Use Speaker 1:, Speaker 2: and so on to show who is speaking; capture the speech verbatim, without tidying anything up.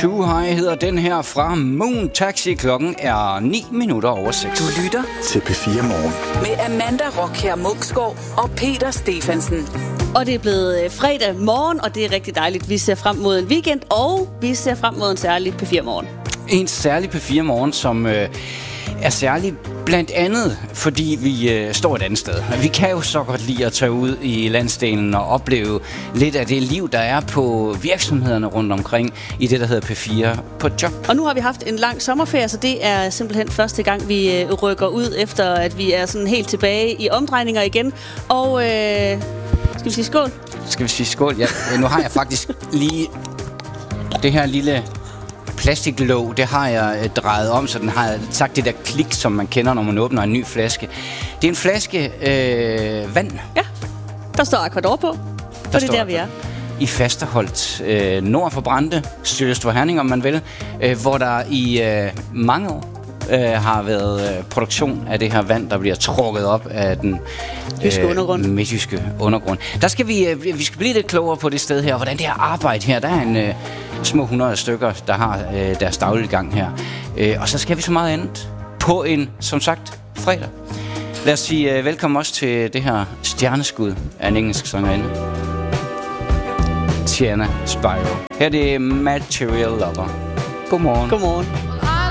Speaker 1: Too High hedder den her fra Moon Taxi. Klokken er ni minutter over seks.
Speaker 2: Du lytter
Speaker 3: til P fire Morgen
Speaker 2: med Amanda Rockher Munksgaard og Peter Stephensen.
Speaker 4: Og det er blevet fredag morgen, og det er rigtig dejligt. Vi ser frem mod en weekend, og vi ser frem mod en særlig P fire Morgen.
Speaker 1: En særlig P fire Morgen, som øh, er særlig blandt andet, fordi vi øh, står et andet sted. Vi kan jo så godt lide at tage ud i landsdelen og opleve lidt af det liv, der er på virksomhederne rundt omkring i det, der hedder P fire på job.
Speaker 4: Og nu har vi haft en lang sommerferie, så det er simpelthen første gang, vi øh, rykker ud, efter at vi er sådan helt tilbage i omdrejninger igen. Og øh, skal vi sige skål?
Speaker 1: Skal vi sige skål? Ja, nu har jeg faktisk lige det her lille plastiklåg, det har jeg øh, drejet om, så den har sagt det der klik, som man kender, når man åbner en ny flaske. Det er en flaske øh, vand.
Speaker 4: Ja, der står Aquador på, for det er der, vi er.
Speaker 1: I Fasterholt, øh, nord for Brande, sydøst for Herning, om man vil, øh, hvor der i øh, mange år øh, har været øh, produktion af det her vand, der bliver trukket op af den
Speaker 4: jyske undergrund.
Speaker 1: midtjyske undergrund. Der skal vi, øh, vi skal blive lidt klogere på det sted her, hvordan det her arbejde her, der er en øh, små hundrede stykker, der har øh, deres daglige gang her. Øh, og så skal vi så meget andet på en, som sagt, fredag. Lad os sige øh, velkommen også til det her stjerneskud af en engelsk sangerinde. Tiana Spyro. Her er det Material Lover. Godmorgen.
Speaker 4: Godmorgen.